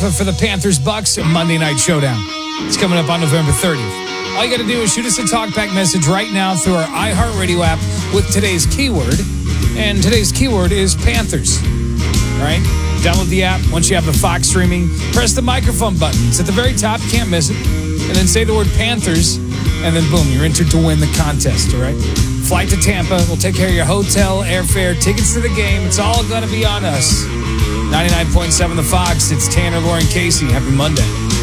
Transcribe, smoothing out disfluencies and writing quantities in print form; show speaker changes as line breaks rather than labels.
Tampa for the Panthers-Bucks Monday Night Showdown. It's coming up on November 30th. All you got to do is shoot us a talkback message right now through our iHeartRadio app with today's keyword. And today's keyword is Panthers. All right? Download the app. Once you have the Fox streaming, press the microphone button. It's at the very top. You can't miss it. And then say the word Panthers, and then boom, you're entered to win the contest, all right? Flight to Tampa. We'll take care of your hotel, airfare, tickets to the game. It's all going to be on us. 99.7 The Fox. It's Tanner, Lauren, Casey. Happy Monday.